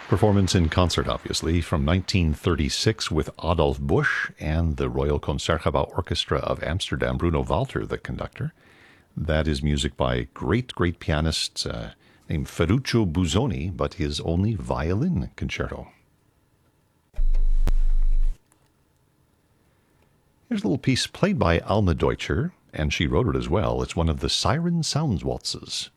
Performance in concert, obviously, from 1936 with Adolf Busch and the Royal Concertgebouw Orchestra of Amsterdam, Bruno Walter, the conductor. That is music by great pianist named Ferruccio Busoni, but his only violin concerto. Here's a little piece played by Alma Deutscher, and she wrote it as well. It's one of the Siren Sounds waltzes.